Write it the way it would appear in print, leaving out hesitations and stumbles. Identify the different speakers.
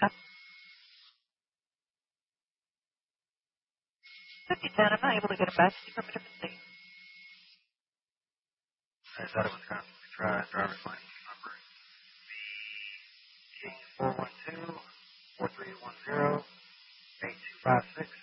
Speaker 1: 5010, I'm not able to get him back. Can you come to the state?
Speaker 2: I thought it was Wisconsin. Driver's license number. 412-4310-8256.